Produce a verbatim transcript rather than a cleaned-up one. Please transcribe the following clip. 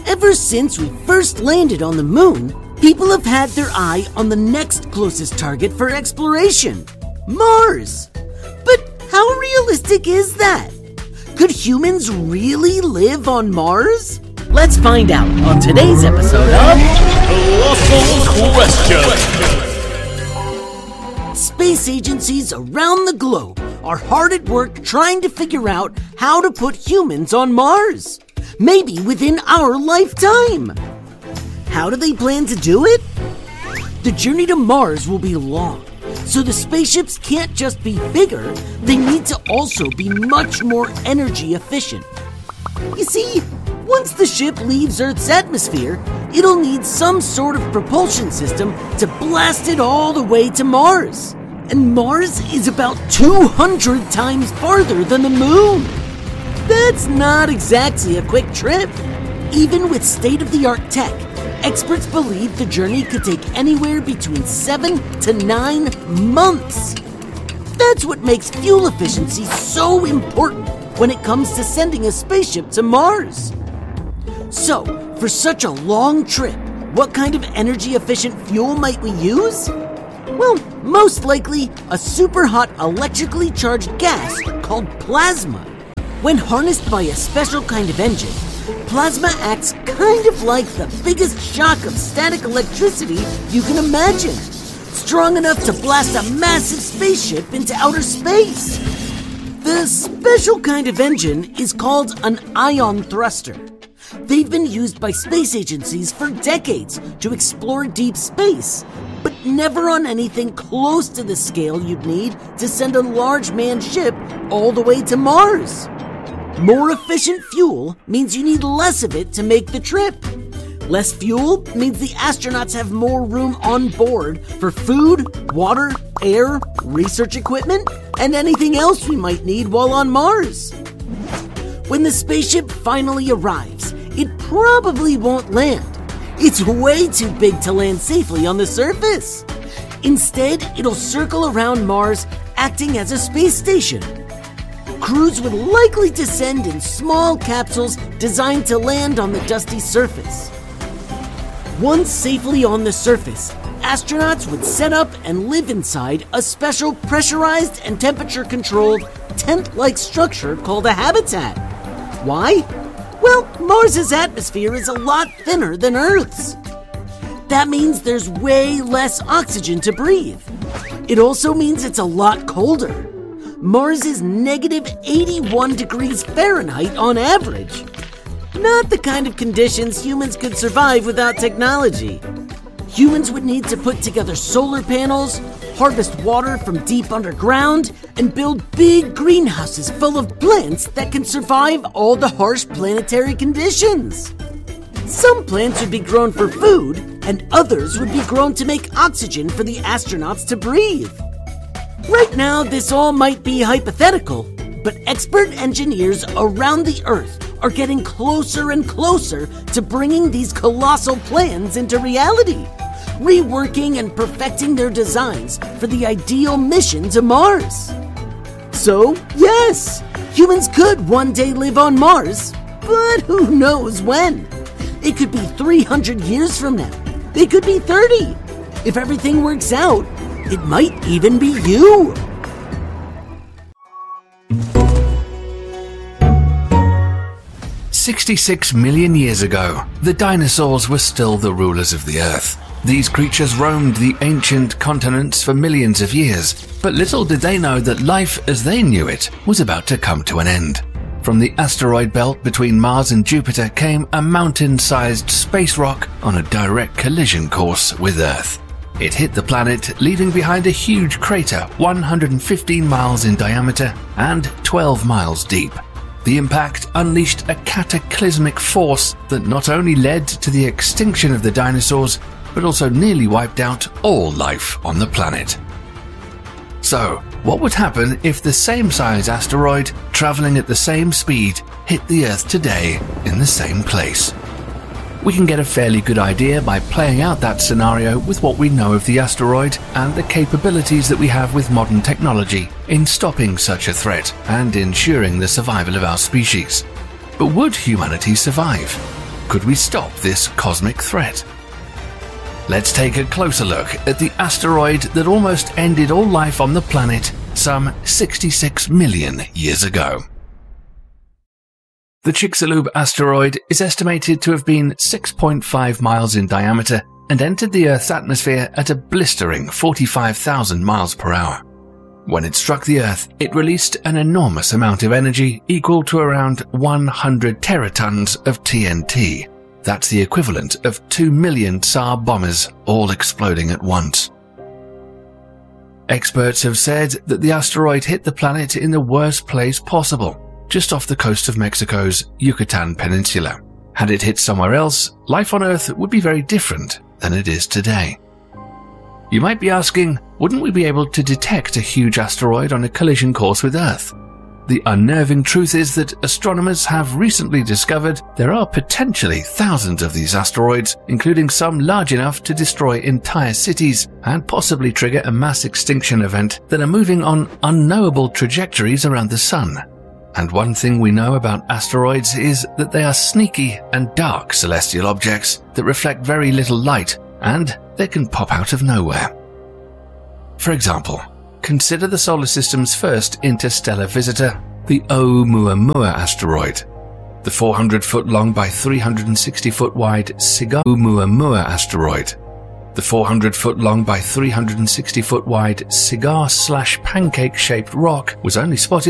Ever since we first landed on the moon, people have had their eye on the next closest target for exploration, Mars. But how realistic is that? Could humans really live on Mars? Let's find out on today's episode of Colossal Question. Space agencies around the globe are hard at work trying to figure out how to put humans on Mars. Maybe within our lifetime. How do they plan to do it? The journey to Mars will be long, so the spaceships can't just be bigger, they need to also be much more energy efficient. You see, once the ship leaves Earth's atmosphere, it'll need some sort of propulsion system to blast it all the way to Mars. And Mars is about two hundred times farther than the moon. That's not exactly a quick trip. Even with state-of-the-art tech, experts believe the journey could take anywhere between seven to nine months. That's what makes fuel efficiency so important when it comes to sending a spaceship to Mars. So, for such a long trip, what kind of energy-efficient fuel might we use? Well, most likely a super hot electrically charged gas called plasma. When harnessed by a special kind of engine, plasma acts kind of like the biggest shock of static electricity you can imagine. Strong enough to blast a massive spaceship into outer space. The special kind of engine is called an ion thruster. They've been used by space agencies for decades to explore deep space, but never on anything close to the scale you'd need to send a large manned ship all the way to Mars. More efficient fuel means you need less of it to make the trip. Less fuel means the astronauts have more room on board for food, water, air, research equipment, and anything else we might need while on Mars. When the spaceship finally arrives, it probably won't land. It's way too big to land safely on the surface. Instead, it'll circle around Mars, acting as a space station. Crews would likely descend in small capsules designed to land on the dusty surface. Once safely on the surface, astronauts would set up and live inside a special pressurized and temperature-controlled tent-like structure called a habitat. Why? Well, Mars's atmosphere is a lot thinner than Earth's. That means there's way less oxygen to breathe. It also means it's a lot colder. Mars is negative eighty-one degrees Fahrenheit on average. Not the kind of conditions humans could survive without technology. Humans would need to put together solar panels, harvest water from deep underground, and build big greenhouses full of plants that can survive all the harsh planetary conditions. Some plants would be grown for food, and others would be grown to make oxygen for the astronauts to breathe. Right now, this all might be hypothetical, but expert engineers around the Earth are getting closer and closer to bringing these colossal plans into reality, reworking and perfecting their designs for the ideal mission to Mars. So, yes, humans could one day live on Mars, but who knows when? It could be three hundred years from now. It could be thirty. If everything works out, it might even be you. sixty-six million years ago, the dinosaurs were still the rulers of the Earth. These creatures roamed the ancient continents for millions of years, but little did they know that life as they knew it was about to come to an end. From the asteroid belt between Mars and Jupiter came a mountain-sized space rock on a direct collision course with Earth. It hit the planet, leaving behind a huge crater one hundred fifteen miles in diameter and twelve miles deep. The impact unleashed a cataclysmic force that not only led to the extinction of the dinosaurs, but also nearly wiped out all life on the planet. So, what would happen if the same size asteroid, traveling at the same speed, hit the Earth today in the same place? We can get a fairly good idea by playing out that scenario with what we know of the asteroid and the capabilities that we have with modern technology in stopping such a threat and ensuring the survival of our species. But would humanity survive? Could we stop this cosmic threat? Let's take a closer look at the asteroid that almost ended all life on the planet some sixty-six million years ago. The Chicxulub asteroid is estimated to have been six point five miles in diameter and entered the Earth's atmosphere at a blistering forty-five thousand miles per hour. When it struck the Earth, it released an enormous amount of energy equal to around one hundred teratons of T N T. That's the equivalent of two million Tsar bombers all exploding at once. Experts have said that the asteroid hit the planet in the worst place possible, just off the coast of Mexico's Yucatan Peninsula. Had it hit somewhere else, life on Earth would be very different than it is today. You might be asking, wouldn't we be able to detect a huge asteroid on a collision course with Earth? The unnerving truth is that astronomers have recently discovered there are potentially thousands of these asteroids, including some large enough to destroy entire cities and possibly trigger a mass extinction event, that are moving on unknowable trajectories around the Sun. And one thing we know about asteroids is that they are sneaky and dark celestial objects that reflect very little light, and they can pop out of nowhere. For example, consider the solar system's first interstellar visitor, the Oumuamua asteroid. The four hundred foot long by three hundred sixty foot wide Cigar Oumuamua asteroid. The four hundred foot long by three hundred sixty foot wide cigar slash pancake shaped rock was only spotted